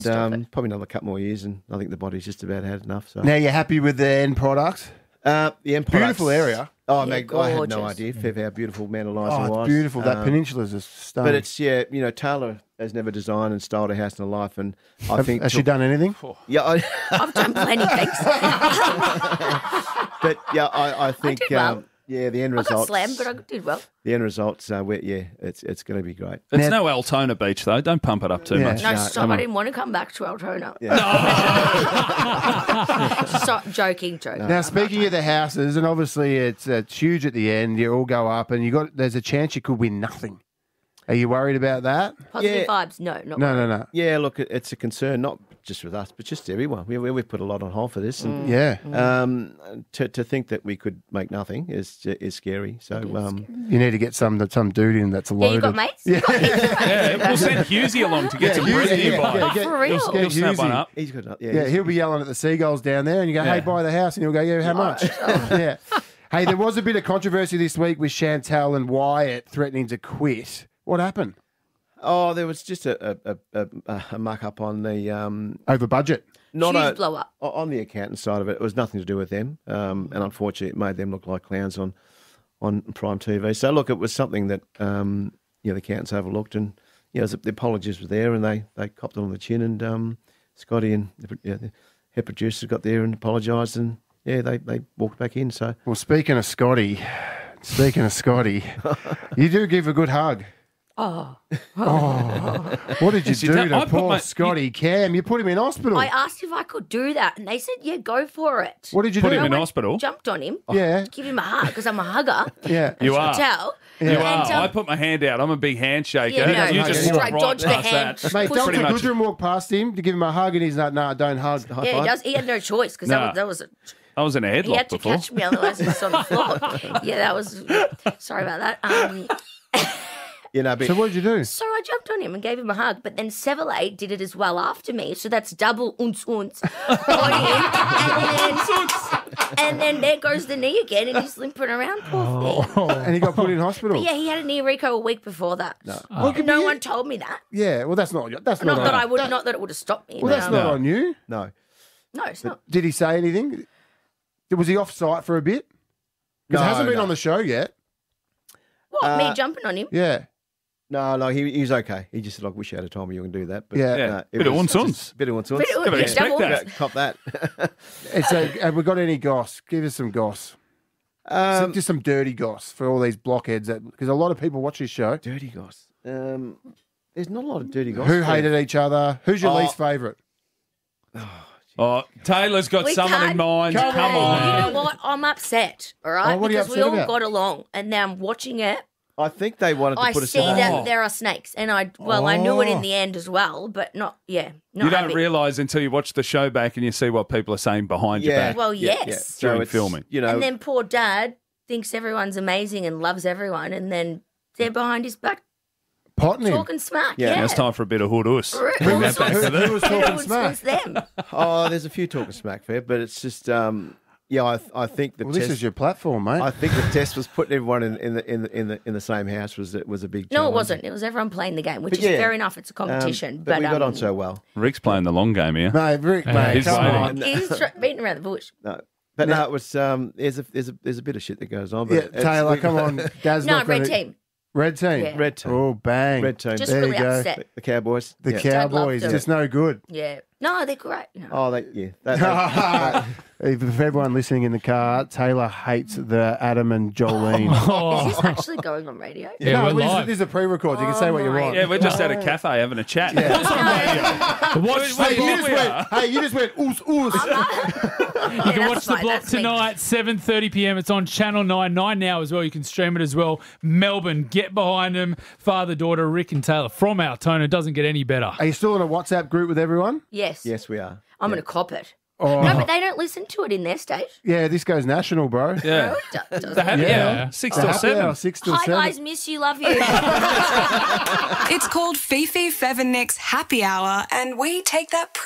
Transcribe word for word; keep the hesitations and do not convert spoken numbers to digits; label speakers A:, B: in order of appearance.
A: Um, probably another couple more years, and I think the body's just about had enough. So
B: Now you're happy with the end product?
A: uh, the end
B: Beautiful
A: products-
B: area.
A: Oh,
C: Yeah,
A: mate, I had no
C: gorgeous.
A: idea Fev, how beautiful Mount Eliza
B: Oh,
A: was.
B: it's beautiful. That
A: Um,
B: peninsula's a stone.
A: But it's yeah, you know, Taylor has never designed and styled a house in her life, and I
B: Have-
A: think
B: has she
A: took-
B: done anything?
A: Yeah, I,
C: I've done plenty things.
A: but yeah, I, I think
C: did well.
A: um, yeah, the end
C: I got
A: results.
C: slammed, but I did well.
A: The end results, uh, we yeah, it's it's going to be great.
D: It's
B: Now-
D: no Altona Beach, though. Don't pump it up too
B: Yeah.
D: much.
C: No,
A: No,
C: stop.
A: come
C: I
A: on.
C: didn't want to come back to Altona.
A: Yeah.
C: Stop joking, joking.
B: Now, speaking of the houses, and obviously it's, it's huge at the end. You all go up, and you got. There's a chance you could win nothing. Are you worried about that?
C: Positive
A: Yeah.
C: vibes? No, not
B: No,
C: worried.
B: no, no.
A: Yeah, look, it- it's a concern, not just with us, but just everyone. We we we've put a lot on hold for this, and
B: Yeah,
A: um, to to think that we could make nothing is is scary. So um,
B: you need to get some some dude in that's
C: Yeah,
B: loaded.
C: you got mates? You got mates?
D: Yeah, we'll send Hughesy along to get
B: Yeah,
D: some
B: Hughesy,
D: bread
B: yeah,
D: nearby.
B: yeah,
C: Oh,
B: get-
C: for real?
B: get
D: He'll snap one
B: Hughesy.
D: up.
A: he's good. Yeah,
B: Yeah,
A: he's-
B: he'll be yelling at the seagulls down there, and you go, "Hey,
D: Yeah.
B: buy the house," and he'll go, "Yeah, how much?" Yeah. Hey, there was a bit of controversy this week with Chantal and Wyatt threatening to quit. What happened?
A: Oh, there was just a a, a, a, a muck up on the um,
B: Over budget.
A: not
C: Huge
A: a,
C: blow up.
A: o- on the accountant side of it. It was nothing to do with them, um, and unfortunately, it made them look like clowns on on Prime T V. So look, it was something that um, you know the accountants overlooked, and you know the apologies were there, and they they copped it on the chin, and um, Scotty and the, yeah, the head producers got there and apologised, and yeah, they they walked back in. So
B: Well, speaking of Scotty, speaking of Scotty, you do give a good hug.
C: Oh.
B: What did you
D: Yes, you
B: do
D: don't-
B: to
D: I put
B: poor
D: my-
B: Scotty Cam? You put him in hospital.
C: I asked if I could do that, and they said, yeah, go for it.
B: What did you
D: Put
B: do?
D: him
C: I
D: in
C: went-
D: hospital.
C: Jumped on him.
B: Yeah,
C: Give him a hug, because I'm a hugger.
B: yeah.
D: You are.
C: Tell.
D: You
C: And,
D: are.
C: um,
D: I put my hand out. I'm a big handshaker.
C: Yeah, no,
D: you
B: no,
D: just
B: no,
D: walk
C: straight
D: right
C: dodge the
D: past
C: hand.
D: that.
B: Mate,
C: Push
B: Doctor
D: Pretty much.
B: Goodrum walked past him to give him a hug, and he's like, "No, don't hug."
C: yeah, he does. He had no choice, because
D: Nah.
C: that was, that was a,
D: I was in a
C: he
D: headlock
C: had to
D: before.
C: catch me, otherwise he was on the floor. Yeah, that was, sorry about that. Um,
A: you know, but,
B: So what did you do?
C: So I jumped on him and gave him a hug, but then Severley did it as well after me. So that's double unce unce on him. And then, and then there goes the knee again, and he's limping around, poor thing.
B: And he got put in hospital.
C: But yeah, he had a knee Rico a week before that. No,
B: Well, could
C: no
B: be-
C: one told me that.
B: Yeah, well, that's not. That's not.
C: Not
B: on,
C: that I would, not that it would have stopped me.
B: Well,
C: but,
B: that's
C: um,
B: not
D: No.
B: on you.
A: no,
C: No, it's not.
B: Did he say anything? Was he off site for a bit? Because
A: No,
B: it hasn't been
A: no.
B: on the show yet.
C: What,
A: Uh,
C: me jumping on him?
B: Yeah.
A: no, no. He, he was okay. He just said, "Like, wish you had a time where you can do that." But
B: Yeah.
D: Yeah.
A: no, it
D: Bit of
A: was
D: unce unce.
A: just- Bit of unce unce.
C: Bit of-
D: Gotta
C: yeah,
D: expect
C: double
D: that.
C: unce.
A: Cop that.
B: It's a, have we got any goss? Give us some goss.
A: um,
B: Some- just some dirty goss for all these blockheads. That Because a lot of people watch this show.
A: dirty goss. Um, there's not a lot of dirty goss.
B: Who
A: there.
B: hated each other? Who's your
A: Oh.
B: least favourite?
D: Oh, Taylor's got
C: We
D: someone in
C: can't-
D: mind.
B: Come
D: Come,
B: on.
D: on.
C: You know what? I'm upset, all right?
B: Oh, what are you
C: because we
B: upset
C: all
B: about?
C: got along, and now I'm watching it.
A: I think they wanted to
C: I
A: put us
C: see
A: in.
C: that
D: Oh.
C: there are snakes, and I well, I knew it
B: Oh.
C: in the end as well, but not yeah, not
D: You don't
C: happy.
D: realise until you watch the show back and you see what people are saying behind your
A: Yeah.
D: back.
C: Well,
A: Yeah,
C: yes.
A: yeah. So
D: During
A: it's,
D: filming.
A: you know,
C: And then poor dad thinks everyone's amazing and loves everyone, and then they're behind his back
B: Potting him.
C: talking smack.
A: Yeah.
C: Yeah,
D: Now it's time for a bit of hood us.
C: Who-
D: Bring that back
B: Who,
D: to the-
B: who was talking
C: Who's-
B: smack?
C: who's them?
A: oh, there's a few talking smack fair, but it's just, um, yeah, I, I think the
B: Well,
A: test.
B: this is your platform, mate.
A: I think the test was putting everyone in, in the in the in the in the same house was it was a big.
C: No,
A: challenge.
C: it wasn't. It was everyone playing the game, which
A: But
C: is
A: yeah,
C: fair enough. It's a
A: Um,
C: competition,
A: but,
C: but,
A: we got
C: um,
A: on so well.
D: Rick's playing the long game here.
B: Mate, Rick, mate,
D: he's
B: come
D: waiting.
B: on.
C: he's tr- beating around the bush.
A: No, but no, it was. Um, there's a there's a there's a bit of shit that goes on. But
B: Yeah,
A: it's-
B: Taylor,
A: we-
B: come on. Dad's
C: No,
B: not
C: red
B: gonna-
C: team.
B: Red team.
C: Yeah.
A: Red team.
B: Oh, bang.
A: Red team.
C: Just
B: There
C: really
B: you go.
C: upset.
A: The Cowboys.
B: The
A: yeah.
B: Cowboys,
C: them.
B: just no good.
C: Yeah. No, they're great. No.
A: Oh, they, yeah. That, that,
B: If if everyone listening in the car, Taylor hates the Adam and Jolene.
C: Is this actually going on radio?
E: Yeah,
B: no,
E: we're
B: this, is,
E: live.
B: this is a pre-record. You can say what you
C: my
B: want.
D: Yeah, we're just at a cafe having a chat.
E: Watch
B: Hey,
E: the
B: you
E: block.
B: just went. Hey, you just went. Oos oos.
E: You can watch the block tonight, seven thirty p.m. It's on Channel nine, nine now as well. You can stream it as well. Melbourne, get behind them. Father, daughter, Rick and Taylor from Altona. Doesn't get any better.
B: Are you still in a WhatsApp group with everyone?
C: Yes.
A: yes, we are.
C: I'm going to cop it.
B: Oh,
C: No, but they don't listen to it in their state.
B: yeah, this goes national, bro.
D: Yeah.
C: No, it do- doesn't.
D: The happy
B: Yeah.
D: hour, six
B: The
D: till
B: happy
D: seven.
B: hour, six till
C: Hi,
B: seven.
C: guys. Miss you. Love you.
F: It's called Fifi, Fev and Nick's Happy Hour, and we take that